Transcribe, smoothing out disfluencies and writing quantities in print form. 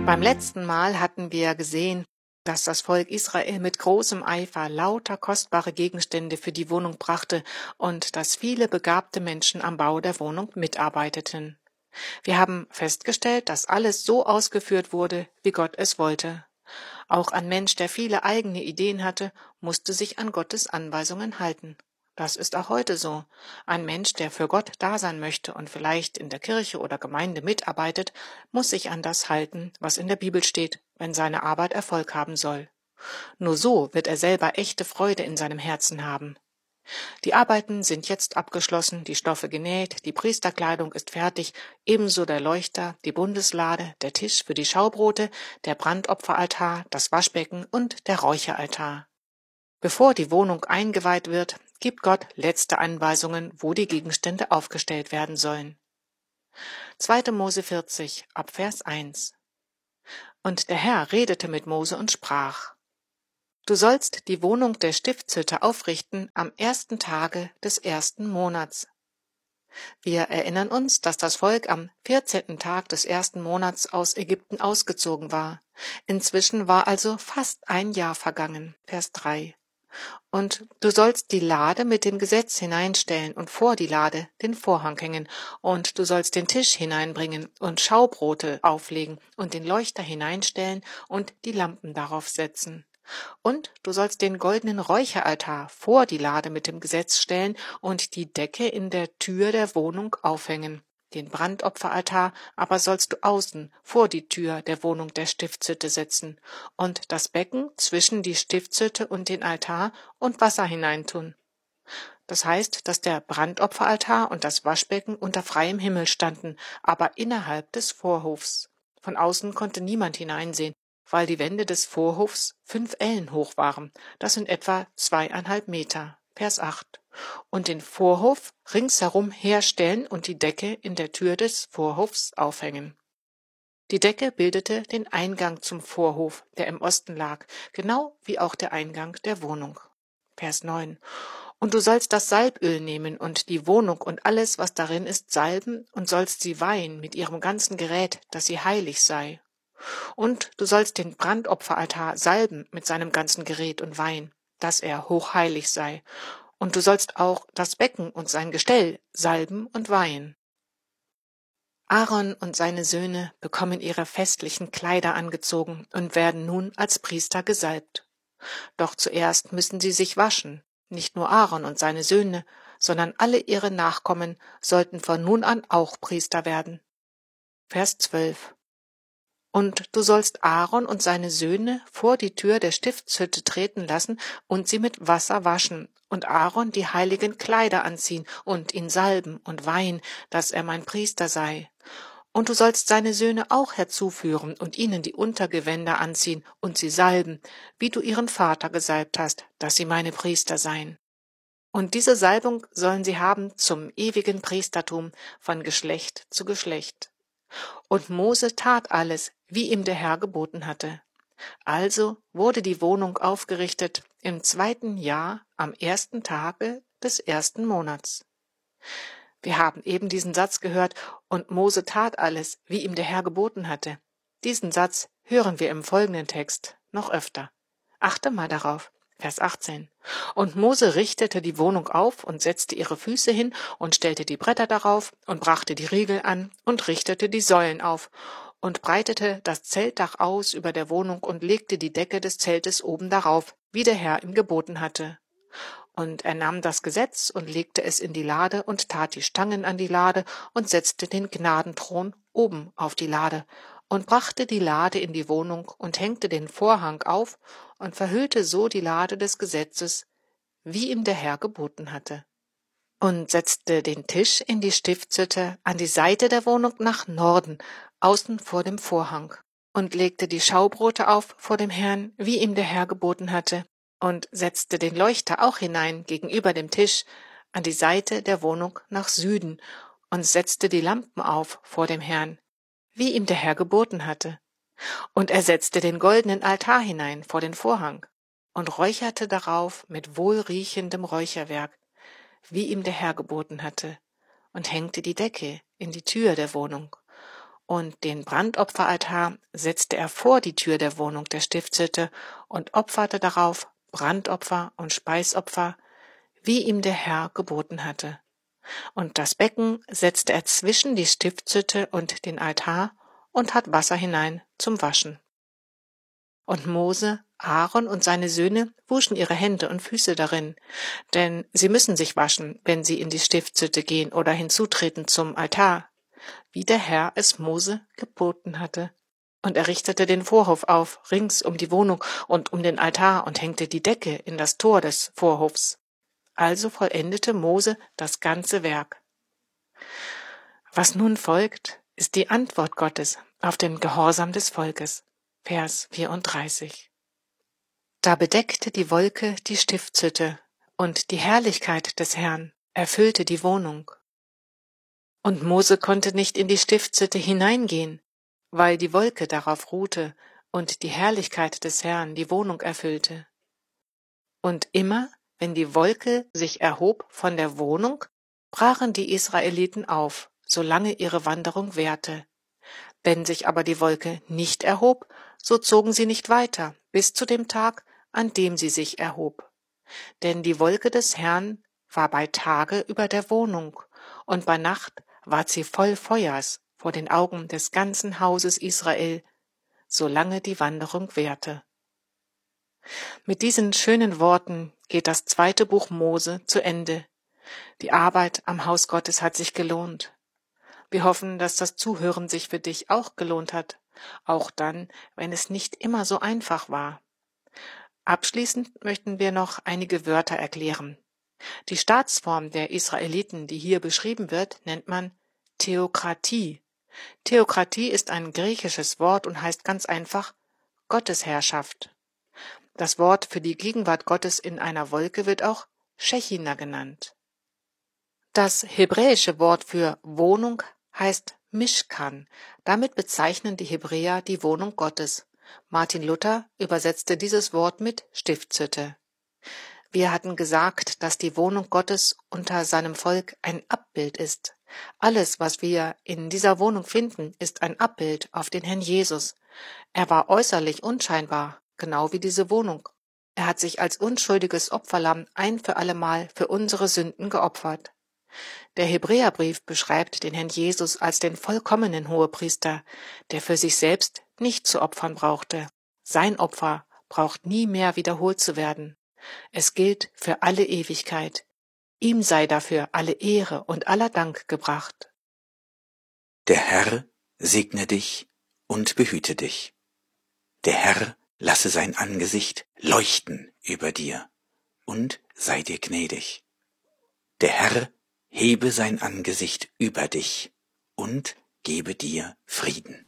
Beim letzten Mal hatten wir gesehen, dass das Volk Israel mit großem Eifer lauter kostbare Gegenstände für die Wohnung brachte und dass viele begabte Menschen am Bau der Wohnung mitarbeiteten. Wir haben festgestellt, dass alles so ausgeführt wurde, wie Gott es wollte. Auch ein Mensch, der viele eigene Ideen hatte, musste sich an Gottes Anweisungen halten. Das ist auch heute so. Ein Mensch, der für Gott da sein möchte und vielleicht in der Kirche oder Gemeinde mitarbeitet, muss sich an das halten, was in der Bibel steht, wenn seine Arbeit Erfolg haben soll. Nur so wird er selber echte Freude in seinem Herzen haben. Die Arbeiten sind jetzt abgeschlossen, die Stoffe genäht, die Priesterkleidung ist fertig, ebenso der Leuchter, die Bundeslade, der Tisch für die Schaubrote, der Brandopferaltar, das Waschbecken und der Räucheraltar. Bevor die Wohnung eingeweiht wird, gibt Gott letzte Anweisungen, wo die Gegenstände aufgestellt werden sollen. 2. Mose 40, ab Vers 1. Und der Herr redete mit Mose und sprach: Du sollst die Wohnung der Stiftshütte aufrichten am 1. Tage des 1. Monats. Wir erinnern uns, dass das Volk am 14. Tag des 1. Monats aus Ägypten ausgezogen war. Inzwischen war also fast ein Jahr vergangen. Vers 3. Und du sollst die Lade mit dem Gesetz hineinstellen und vor die Lade den Vorhang hängen, und du sollst den Tisch hineinbringen und Schaubrote auflegen und den Leuchter hineinstellen und die Lampen darauf setzen. Und du sollst den goldenen Räucheraltar vor die Lade mit dem Gesetz stellen und die Decke in der Tür der Wohnung aufhängen. Den Brandopferaltar aber sollst du außen vor die Tür der Wohnung der Stiftshütte setzen und das Becken zwischen die Stiftshütte und den Altar und Wasser hineintun. Das heißt, dass der Brandopferaltar und das Waschbecken unter freiem Himmel standen, aber innerhalb des Vorhofs. Von außen konnte niemand hineinsehen, weil die Wände des Vorhofs 5 Ellen hoch waren. Das sind etwa 2,5 Meter. Vers 8. Und den Vorhof ringsherum herstellen und die Decke in der Tür des Vorhofs aufhängen. Die Decke bildete den Eingang zum Vorhof, der im Osten lag, genau wie auch der Eingang der Wohnung. Vers 9. Und du sollst das Salböl nehmen und die Wohnung und alles, was darin ist, salben und sollst sie weihen mit ihrem ganzen Gerät, dass sie heilig sei. Und du sollst den Brandopferaltar salben mit seinem ganzen Gerät und weihen, dass er hochheilig sei. Und du sollst auch das Becken und sein Gestell salben und weihen. Aaron und seine Söhne bekommen ihre festlichen Kleider angezogen und werden nun als Priester gesalbt. Doch zuerst müssen sie sich waschen. Nicht nur Aaron und seine Söhne, sondern alle ihre Nachkommen sollten von nun an auch Priester werden. Vers 12. Und du sollst Aaron und seine Söhne vor die Tür der Stiftshütte treten lassen und sie mit Wasser waschen und Aaron die heiligen Kleider anziehen und ihn salben und weihen, dass er mein Priester sei. Und du sollst seine Söhne auch herzuführen und ihnen die Untergewänder anziehen und sie salben, wie du ihren Vater gesalbt hast, dass sie meine Priester seien. Und diese Salbung sollen sie haben zum ewigen Priestertum von Geschlecht zu Geschlecht. Und Mose tat alles, wie ihm der Herr geboten hatte. Also wurde die Wohnung aufgerichtet im 2. Jahr am 1. Tage des 1. Monats. Wir haben eben diesen Satz gehört, und Mose tat alles, wie ihm der Herr geboten hatte. Diesen Satz hören wir im folgenden Text noch öfter. Achte mal darauf. Vers 18. Und Mose richtete die Wohnung auf und setzte ihre Füße hin und stellte die Bretter darauf und brachte die Riegel an und richtete die Säulen auf und breitete das Zeltdach aus über der Wohnung und legte die Decke des Zeltes oben darauf, wie der Herr ihm geboten hatte. Und er nahm das Gesetz und legte es in die Lade und tat die Stangen an die Lade und setzte den Gnadenthron oben auf die Lade und brachte die Lade in die Wohnung und hängte den Vorhang auf und verhüllte so die Lade des Gesetzes, wie ihm der Herr geboten hatte. Und setzte den Tisch in die Stiftshütte an die Seite der Wohnung nach Norden, außen vor dem Vorhang, und legte die Schaubrote auf vor dem Herrn, wie ihm der Herr geboten hatte, und setzte den Leuchter auch hinein gegenüber dem Tisch an die Seite der Wohnung nach Süden und setzte die Lampen auf vor dem Herrn, wie ihm der Herr geboten hatte. Und er setzte den goldenen Altar hinein vor den Vorhang und räucherte darauf mit wohlriechendem Räucherwerk, wie ihm der Herr geboten hatte, und hängte die Decke in die Tür der Wohnung. und den Brandopferaltar setzte er vor die Tür der Wohnung der Stiftshütte und opferte darauf Brandopfer und Speisopfer, wie ihm der Herr geboten hatte. Und das Becken setzte er zwischen die Stiftshütte und den Altar und hat Wasser hinein zum Waschen. Und Mose, Aaron und seine Söhne wuschen ihre Hände und Füße darin, denn sie müssen sich waschen, wenn sie in die Stiftshütte gehen oder hinzutreten zum Altar, wie der Herr es Mose geboten hatte. Und er richtete den Vorhof auf, rings um die Wohnung und um den Altar und hängte die Decke in das Tor des Vorhofs. Also vollendete Mose das ganze Werk. Was nun folgt, ist die Antwort Gottes auf den Gehorsam des Volkes. Vers 34. Da bedeckte die Wolke die Stiftshütte, und die Herrlichkeit des Herrn erfüllte die Wohnung. Und Mose konnte nicht in die Stiftshütte hineingehen, weil die Wolke darauf ruhte und die Herrlichkeit des Herrn die Wohnung erfüllte. Und immer, wenn die Wolke sich erhob von der Wohnung, brachen die Israeliten auf, solange ihre Wanderung währte. Wenn sich aber die Wolke nicht erhob, so zogen sie nicht weiter, bis zu dem Tag, an dem sie sich erhob. Denn die Wolke des Herrn war bei Tage über der Wohnung, und bei Nacht ward sie voll Feuers vor den Augen des ganzen Hauses Israel, solange die Wanderung währte. Mit diesen schönen Worten geht das 2. Buch Mose zu Ende. Die Arbeit am Haus Gottes hat sich gelohnt. Wir hoffen, dass das Zuhören sich für dich auch gelohnt hat, auch dann, wenn es nicht immer so einfach war. Abschließend möchten wir noch einige Wörter erklären. Die Staatsform der Israeliten, die hier beschrieben wird, nennt man Theokratie. Theokratie ist ein griechisches Wort und heißt ganz einfach Gottesherrschaft. Das Wort für die Gegenwart Gottes in einer Wolke wird auch Schechina genannt. Das hebräische Wort für Wohnung heißt Mishkan. Damit bezeichnen die Hebräer die Wohnung Gottes. Martin Luther übersetzte dieses Wort mit Stiftshütte. Wir hatten gesagt, dass die Wohnung Gottes unter seinem Volk ein Abbild ist. Alles, was wir in dieser Wohnung finden, ist ein Abbild auf den Herrn Jesus. Er war äußerlich unscheinbar, genau wie diese Wohnung. Er hat sich als unschuldiges Opferlamm ein für allemal für unsere Sünden geopfert. Der Hebräerbrief beschreibt den Herrn Jesus als den vollkommenen Hohepriester, der für sich selbst nicht zu opfern brauchte. Sein Opfer braucht nie mehr wiederholt zu werden. Es gilt für alle Ewigkeit. Ihm sei dafür alle Ehre und aller Dank gebracht. Der Herr segne dich und behüte dich. Der Herr lasse sein Angesicht leuchten über dir und sei dir gnädig. Der Herr hebe sein Angesicht über dich und gebe dir Frieden.